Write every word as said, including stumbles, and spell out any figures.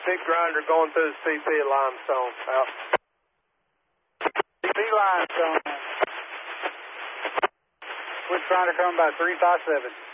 Big grinder going through the C P limestone. Out. C P limestone. Switch grinder coming by three five seven.